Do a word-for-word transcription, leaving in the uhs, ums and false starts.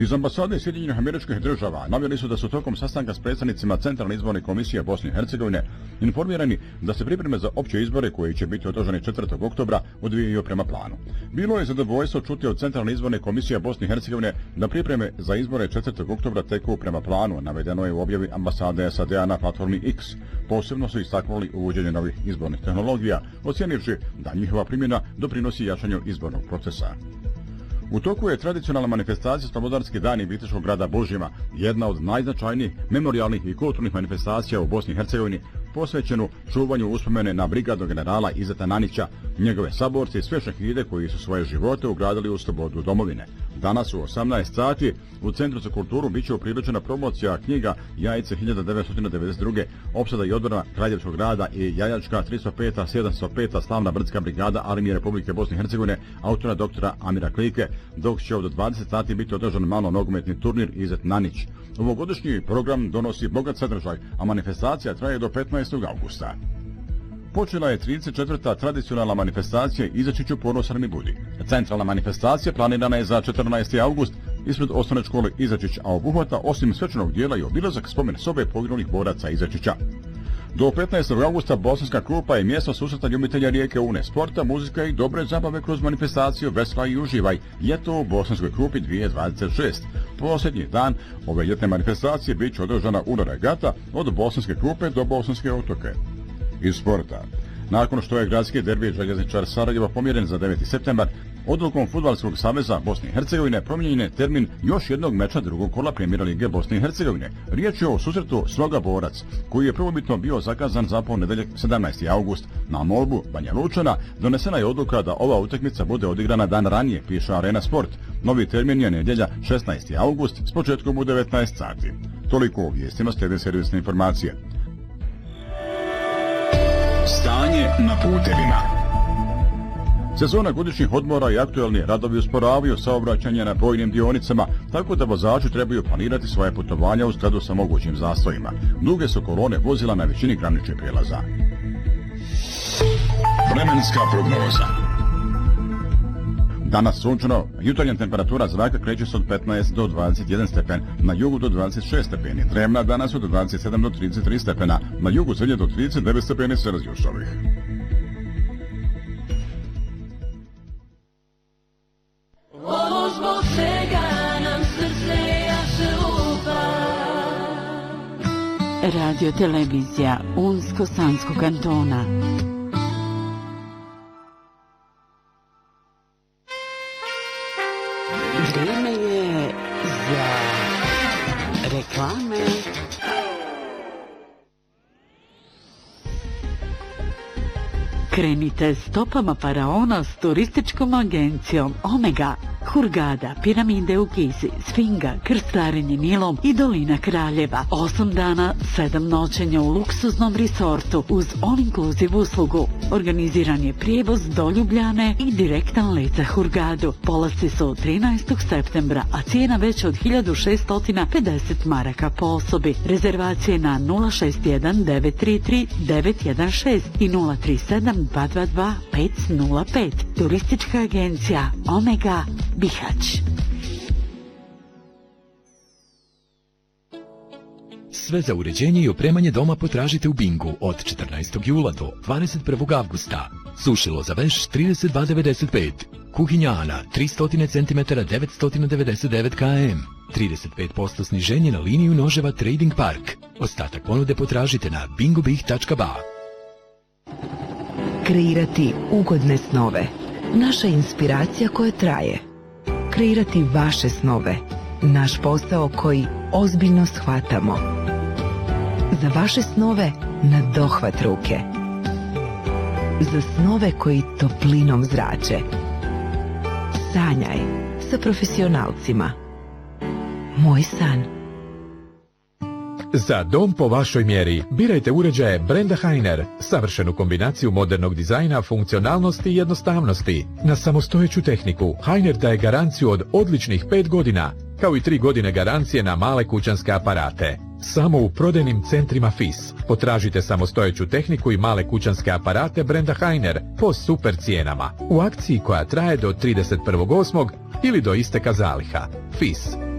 Iz ambasade Sjedinjenih Američkih Država naveli su da su tokom sastanka s predstavnicima Centralne izborne komisije Bosne i Hercegovine informirani da se pripreme za opće izbore koji će biti održani četvrtog oktobra odvijaju prema planu. Bilo je zadovoljstvo čuti od Centralne izborne komisije Bosne i Hercegovine da pripreme za izbore četvrtog oktobra teku prema planu, navedeno je u objavi ambasade S A D-a na platformi X. Posebno su istaknuli uvođenje novih izbornih tehnologija, ocjenivši da njihova primjena doprinosi jačanju izbornog procesa. U toku je tradicionalna manifestacija Slobodarski dani Viteškog grada Božjima, jedna od najznačajnijih memorijalnih i kulturnih manifestacija u Bosni i Hercegovini, posvećenu čuvanju uspomene na brigadnog generala Izeta Nanića, njegove saborce i sve šehide koji su svoje živote ugradili u slobodu domovine. Danas u osamnaest sati u Centru za kulturu biće upriličena promocija knjiga Jajice hiljadu devetsto devedeset druge. opsada i odbrana Kraljevskog grada i Jajačka tristo peta sedamsto peta slavna brdska brigada Armije Republike Bosne i Hercegovine, autora doktora Amira Klike, dok će od dvadeset sati biti održan malo nogometni turnir Izet Nanić. Ovogodišnji program donosi bogat sadržaj, a manifestacija traje do petnaestog avgusta. Počela je trideset četvrta tradicionalna manifestacija Izačiću ponosan mi budi. Centralna manifestacija planirana je za četrnaesti avgust ispred osnovne škole Izačić, a obuhvata osim svečanog dijela i obilazak spomen sobe poginulih boraca Izačića. Do petnaestog avgusta Bosanska Krupa je mjesto susreta ljubitelja rijeke Une, sporta, muzika i dobre zabave kroz manifestaciju Vesla i uživaj. Ljeto u Bosanskoj Krupi dvije tisuće dvadeset šest. Posljednji dan ove ljetne manifestacije bit će održana Uno regata od Bosanske Krupe do Bosanske otoke. Iz sporta. Nakon što je gradski derbi Željezničar Sarajevo pomjeren za deveti septembar, odlukom Fudbalskog saveza Bosne i Hercegovine promijenjen je termin još jednog meča drugog kola Premijer lige Bosne i Hercegovine. Riječ je o susretu Sloga Borac, koji je prvobitno bio zakazan za ponedeljak sedamnaesti avgust. Na molbu Banja Lučana donesena je odluka da ova utakmica bude odigrana dan ranije, piše Arena Sport. Novi termin je nedjelja šesnaesti avgust s početkom u devetnaest sati. Toliko u vijestima, slijede servisne informacije. Stanje na putevima. Sezona godišnjih odmora i aktualni radovi usporavaju saobraćanje na brojnim dionicama, tako da vozači trebaju planirati svoje putovanja u skladu sa mogućim zastojima. Duge su kolone vozila na većini graničnih prijelaza. Vremenska prognoza. Danas sunčano, jutarnja temperatura zraka kreće se od petnaest do dvadeset jedan stepen, na jugu do dvadeset šest stepeni, dnevna danas od dvadeset sedam do trideset tri stepena, na jugu srednje do trideset devet stepeni Celzijusovih. Ovo zbog svega nam srce jače lupa. Radio televizija Unsko-Sanskog kantona. Vrijeme je za reklame. Krenite stopama faraona s turističkom agencijom Omega. Hurgada, piramide u Gizi, Sfinga, krstarenje Nilom i dolina Kraljeva. Osam dana, sedam noćenja u luksuznom resortu uz all-inclusive uslugu. Organiziran je prijevoz do Ljubljane i direktan let za Hurgadu. Polasci su trinaestog septembra, a cijena već od hiljadu šeststo pedeset maraka po osobi. Rezervacije na nula šest jedan devet tri tri devet jedan šest i nula tri sedam dva dva dva pet nula pet. Turistička agencija Omega, Bihać. Sve za uređenje i opremanje doma potražite u Bingu od četrnaestog jula do dvadeset prvog avgusta. Sušilo za veš trideset dva devedeset pet. Kuhinja Ana tristo centimetara devetsto devedeset devet kilometara. trideset pet posto sniženje na liniju noževa Trading Park. Ostatak ponude potražite na bingobih tačka ba. Kreirati ugodne snove. Naša inspiracija koja traje. Kreirati vaše snove. Naš posao koji ozbiljno shvatamo. Za vaše snove na dohvat ruke. Za snove koji toplinom zrače. Sanjaj sa profesionalcima. Moj san. Za dom po vašoj mjeri birajte uređaje brenda Heiner, savršenu kombinaciju modernog dizajna, funkcionalnosti i jednostavnosti. Na samostojeću tehniku Heiner daje garanciju od odličnih pet godina, kao i tri godine garancije na male kućanske aparate. Samo u prodajnim centrima F I S. Potražite samostojeću tehniku i male kućanske aparate brenda Heiner po super cijenama u akciji koja traje do trideset prvog osmog ili do isteka zaliha. F I S.